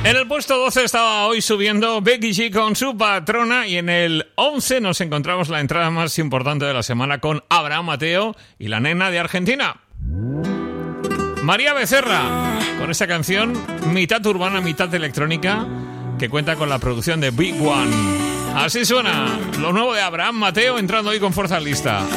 En el puesto 12 estaba hoy subiendo Becky G con Su Patrona, y en el 11 nos encontramos la entrada más importante de la semana con Abraham Mateo y La Nena de Argentina. María Becerra, con esa canción mitad urbana, mitad electrónica, que cuenta con la producción de Big One. Así suena lo nuevo de Abraham Mateo, entrando hoy con fuerza en lista.